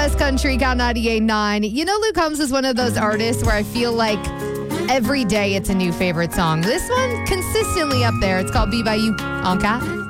West Country, Count 98.9. You know, Luke Combs is one of those artists where I feel like every day it's a new favorite song. This one, consistently up there. It's called Be By You on Cat.